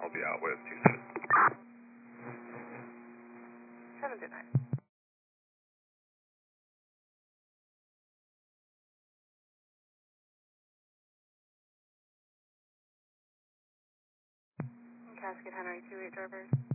will be out with 27. 729. Cascade Henry 28 drivers.